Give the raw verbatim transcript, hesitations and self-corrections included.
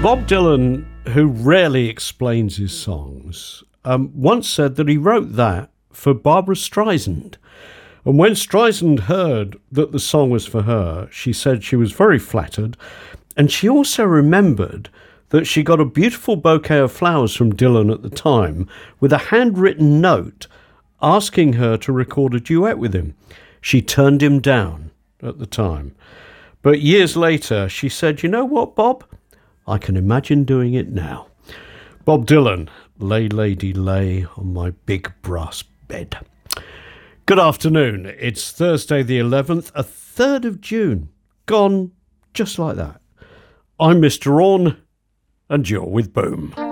Bob Dylan, who rarely explains his songs, um, once said that he wrote that for Barbra Streisand. And when Streisand heard that the song was for her, she said she was very flattered. And she also remembered that she got a beautiful bouquet of flowers from Dylan at the time with a handwritten note asking her to record a duet with him. She turned him down at the time. But years later, she said, "You know what, Bob? I can imagine doing it now." Bob Dylan, Lay Lady Lay on My Big Brass Bed. Good afternoon. It's Thursday the eleventh, a third of June. Gone just like that. I'm Mister Orne, and you're with Boom.